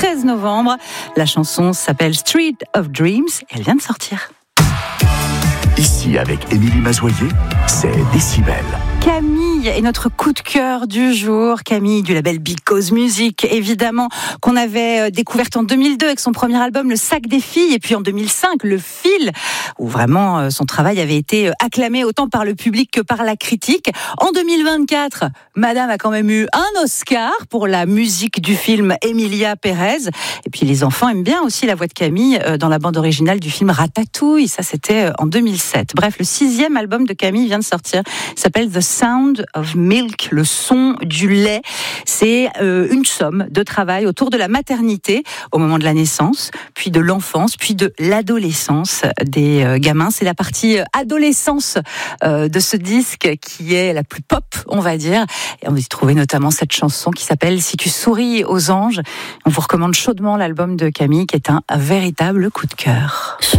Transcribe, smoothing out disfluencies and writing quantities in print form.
13 novembre. La chanson s'appelle Street of Dreams et elle vient de sortir. Ici, avec Émilie Mazoyer, c'est Décibel. Camille est notre coup de cœur du jour. Camille du label Because Music, évidemment, qu'on avait découverte en 2002 avec son premier album Le Sac des filles, et puis en 2005 Le Fil, où vraiment son travail avait été acclamé autant par le public que par la critique. En 2024, Madame a quand même eu un Oscar pour la musique du film Emilia Pérez. Et puis les enfants aiment bien aussi la voix de Camille dans la bande originale du film Ratatouille. Ça, c'était en 2007. Bref, le 6e album de Camille vient de sortir. Il s'appelle The Sound of Milk, le son du lait. C'est une somme de travail autour de la maternité au moment de la naissance, puis de l'enfance, puis de l'adolescence des gamins. C'est la partie adolescence de ce disque qui est la plus pop, on va dire. Et on va y trouver notamment cette chanson qui s'appelle Si tu souris aux anges. On vous recommande chaudement l'album de Camille qui est un véritable coup de cœur.